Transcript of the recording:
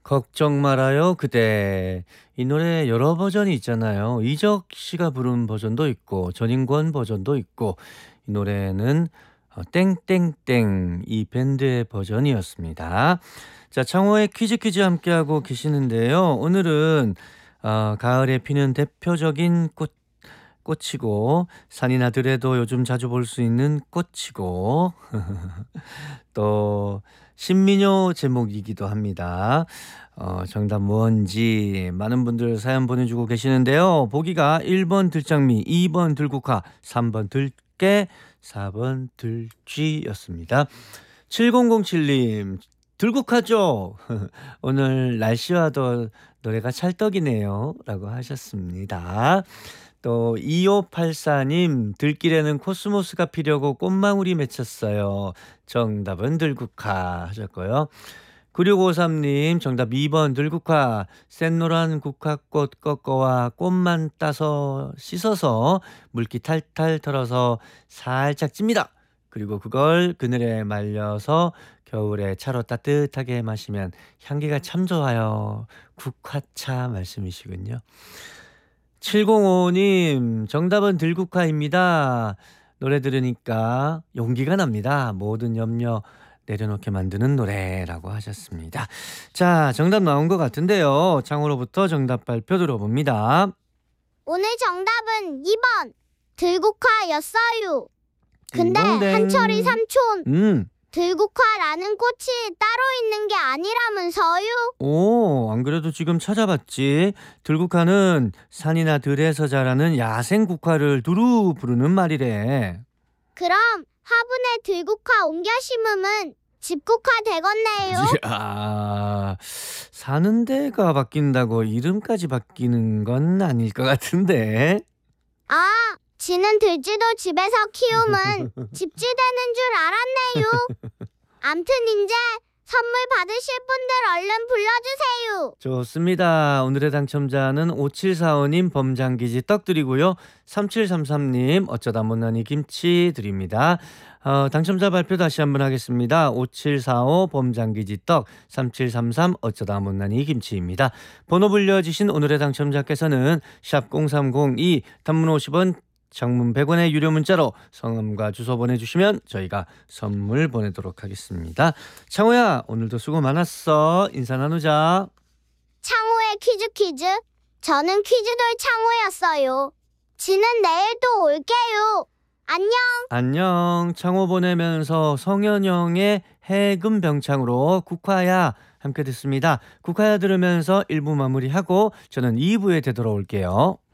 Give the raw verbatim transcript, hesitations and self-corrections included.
걱정 말아요 그대. 이 노래 여러 버전이 있잖아요. 이적 씨가 부른 버전도 있고 전인권 버전도 있고 이 노래는 어 땡땡땡 이 밴드의 버전이었습니다. 자 창호의 퀴즈 퀴즈 함께하고 계시는데요. 오늘은 어 가을에 피는 대표적인 꽃 꽃이고 산이나 들에도 요즘 자주 볼 수 있는 꽃이고 또 신민요 제목이기도 합니다. 어 정답 뭔지 많은 분들 사연 보내주고 계시는데요. 보기가 일 번 들장미, 이 번 들국화, 삼 번 들깨, 사 번 들쥐였습니다. 칠공공칠 님 들국화죠? 오늘 날씨와 더 노래가 찰떡이네요 라고 하셨습니다. 또 이오팔사 님 들길에는 코스모스가 피려고 꽃망울이 맺혔어요. 정답은 들국화 하셨고요. 구육오삼 님 정답 이 번 들국화. 샛노란 국화꽃 꺾어와 꽃만 따서 씻어서 물기 탈탈 털어서 살짝 찝니다. 그리고 그걸 그늘에 말려서 겨울에 차로 따뜻하게 마시면 향기가 참 좋아요. 국화차 말씀이시군요. 칠공오오 님 정답은 들국화입니다. 노래 들으니까 용기가 납니다. 모든 염려 내려놓게 만드는 노래라고 하셨습니다. 자 정답 나온 것 같은데요. 창호로부터 정답 발표 들어봅니다. 오늘 정답은 이 번 들국화였어요. 근데 딩동댕. 한철이 삼촌 음. 들국화라는 꽃이 따로 있는 게 아니라면서요? 오, 안 그래도 지금 찾아봤지. 들국화는 산이나 들에서 자라는 야생 국화를 두루 부르는 말이래. 그럼 화분에 들국화 옮겨 심으면 집국화 되겠네요. 아, 사는 데가 바뀐다고 이름까지 바뀌는 건 아닐 것 같은데. 아, 지는 들쥐도 집에서 키우면 집쥐 되는 줄 알았네요. 암튼 이제 선물 받으실 분들 얼른 불러주세요. 좋습니다. 오늘의 당첨자는 오칠사오 님 범장기지 떡 드리고요. 삼칠삼삼 님 어쩌다 못난이 김치 드립니다. 어, 당첨자 발표 다시 한번 하겠습니다. 오칠사오 범장기지 떡, 삼칠삼삼 어쩌다 못난이 김치입니다. 번호 불려주신 오늘의 당첨자께서는 샵 공삼공이 단문 오십 원 장문 백 원의 유료 문자로 성함과 주소 보내주시면 저희가 선물 보내도록 하겠습니다. 창호야 오늘도 수고 많았어. 인사 나누자. 창호의 퀴즈 퀴즈. 저는 퀴즈돌 창호였어요. 지는 내일 또 올게요. 안녕. 안녕. 창호 보내면서 성현영의 해금병창으로 국화야 함께 듣습니다. 국화야 들으면서 일 부 마무리하고 저는 이 부에 되돌아올게요.